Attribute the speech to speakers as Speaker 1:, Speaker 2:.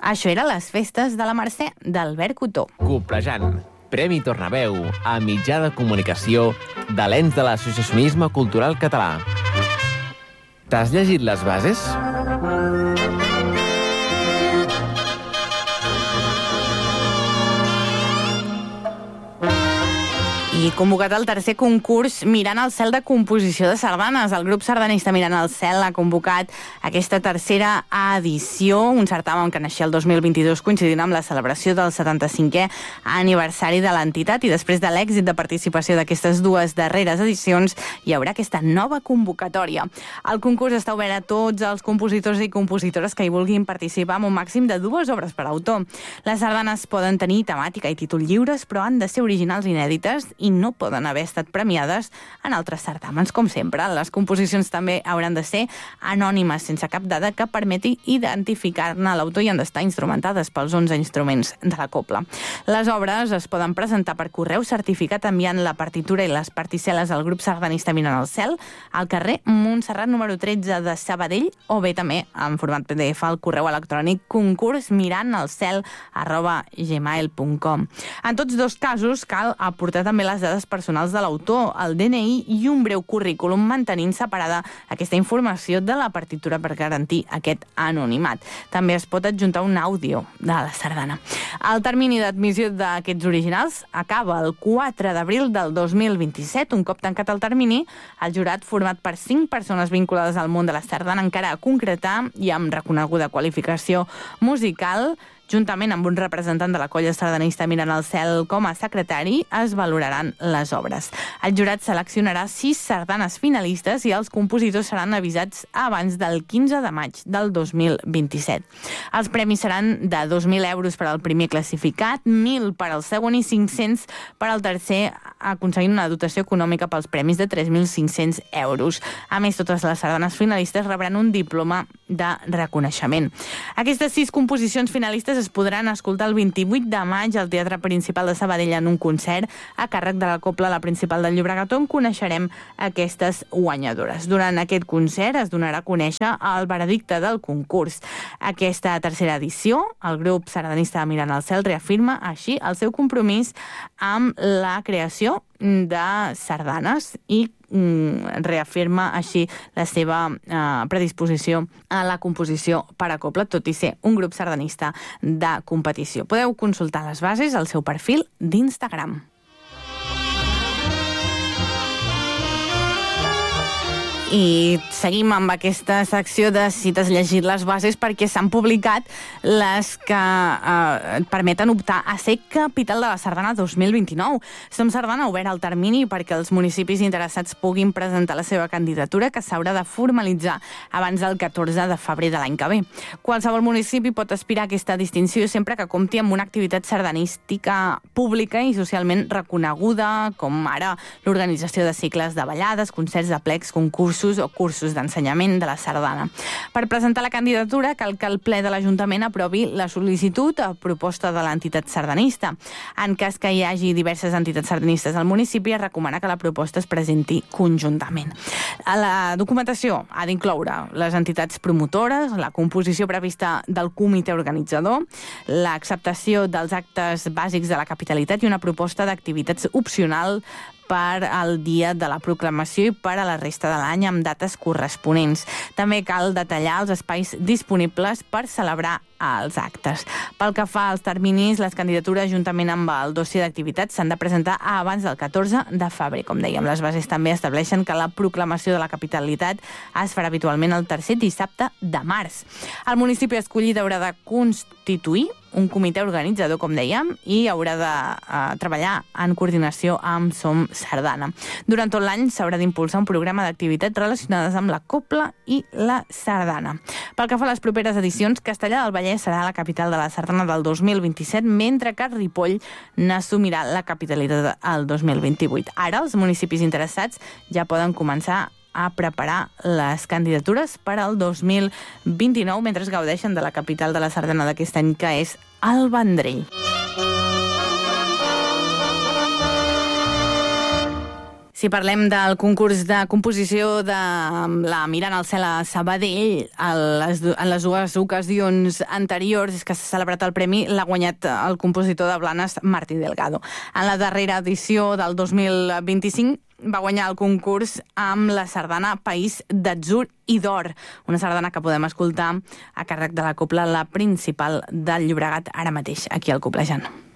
Speaker 1: Això era Les festes de la Mercè, d'Albert Cotó.
Speaker 2: Coplejant. Premi Tornaveu a mitjà de comunicació de l'ens de l'associacionisme cultural català. T'has llegit les bases?
Speaker 1: I convocat el tercer concurs Mirant el cel de composició de sardanes. El grup sardanista Mirant el cel ha convocat aquesta tercera edició, un certamen que naixia el 2022 coincidint amb la celebració del 75è aniversari de l'entitat, i després de l'èxit de participació d'aquestes dues darreres edicions hi haurà aquesta nova convocatòria. El concurs està obert a tots els compositors i compositores que hi vulguin participar, amb un màxim de 2 obres per autor. Les sardanes poden tenir temàtica i títol lliures, però han de ser originals i inèdites i no poden haver estat premiades en altres certàmens, com sempre. Les composicions també hauran de ser anònimes, sense cap dada que permeti identificar-ne l'autor, i han d'estar instrumentades pels 11 instruments de la cobla. Les obres es poden presentar per correu certificat enviant la partitura i les particel·les al grup sardanista Mirant el cel, al carrer Montserrat número 13 de Sabadell, o bé també en format PDF al correu electrònic concursmirantelsel@gmail.com. En tots dos casos cal aportar també les dades personals de l'autor, el DNI i un breu currículum, mantenint separada aquesta informació de la partitura per garantir aquest anonimat. També es pot adjuntar un àudio de la sardana. El termini d'admissió d'aquests originals acaba el 4 d'abril del 2027. Un cop tancat el termini, el jurat, format per 5 persones vinculades al món de la sardana encara a concretar i amb reconeguda qualificació musical, juntament amb un representant de la colla sardanista Mirant el cel com a secretari, es valoraran les obres. El jurat seleccionarà 6 sardanes finalistes i els compositors seran avisats abans del 15 de maig del 2027. Els premis seran de 2.000 euros per al primer classificat, 1.000 per al segon i 500 per al tercer, aconseguint una dotació econòmica pels premis de 3.500 euros. A més, totes les sardanes finalistes rebran un diploma de reconeixement. Aquestes 6 composicions finalistes es podran escoltar el 28 de maig al Teatre Principal de Sabadell en un concert a càrrec de la Cobla La Principal del Llobregat, on coneixerem aquestes guanyadores. Durant aquest concert es donarà a conèixer el veredicte del concurs. Aquesta tercera edició, el grup sardanista Mirant el cel reafirma així el seu compromís amb la creació de sardanes i reafirma així la seva predisposició a la composició per a cobla, tot i ser un grup sardanista de competició. Podeu consultar les bases al seu perfil d'Instagram. I seguim amb aquesta secció de si t'has llegit les bases, perquè s'han publicat les que et permeten optar a ser capital de la Sardana 2029. Som Sardana ha obert el termini perquè els municipis interessats puguin presentar la seva candidatura, que s'haurà de formalitzar abans del 14 de febrer de l'any que ve. Qualsevol municipi pot aspirar a aquesta distinció sempre que compti amb una activitat sardanística pública i socialment reconeguda, com ara l'organització de cicles de ballades, concerts de plecs, concursos o cursos d'ensenyament de la sardana. Per presentar la candidatura cal que el ple de l'Ajuntament aprovi la sol·licitud a proposta de l'entitat sardanista. En cas que hi hagi diverses entitats sardanistes al municipi, es recomana que la proposta es presenti conjuntament. La documentació ha d'incloure les entitats promotores, la composició prevista del comitè organitzador, l'acceptació dels actes bàsics de la capitalitat i una proposta d'activitats opcional per al dia de la proclamació i per a la resta de l'any amb dates corresponents. També cal detallar els espais disponibles per celebrar els actes. Pel que fa als terminis, les candidatures juntament amb el dossier d'activitats s'han de presentar abans del 14 de febrer. Com dèiem, les bases també estableixen que la proclamació de la capitalitat es farà habitualment el tercer dissabte de març. El municipi escollit haurà de constituir un comitè organitzador, com dèiem, i haurà de treballar en coordinació amb Som Sardana. Durant tot l'any s'haurà d'impulsar un programa d'activitats relacionades amb la cobla i la sardana. Pel que fa a les properes edicions, Castellar del Vallès serà la capital de la sardana del 2027, mentre que Ripoll n'assumirà la capitalitat el 2028. Ara, els municipis interessats ja poden començar a preparar les candidatures per al 2029 mentre es gaudeixen de la capital de la sardana d'aquest any, que és el Vendrell. Si parlem del concurs de composició de la Mirant al cel a Sabadell, en les dues ocasions anteriors que s'ha celebrat el premi, l'ha guanyat el compositor de Blanes, Martí Delgado. En la darrera edició del 2025 va guanyar el concurs amb la sardana País d'Atzur i d'Or, una sardana que podem escoltar a càrrec de la Cobla La Principal del Llobregat ara mateix, aquí al Coblejant.